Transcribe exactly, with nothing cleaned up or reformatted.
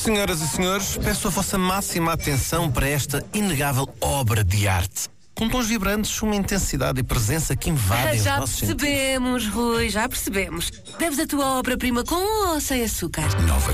Senhoras e senhores, peço a vossa máxima atenção para esta inegável obra de arte. Com tons vibrantes, uma intensidade e presença que invadem Já os nossos percebemos, Rui, já percebemos. Deves a tua obra-prima com ou sem açúcar? Nova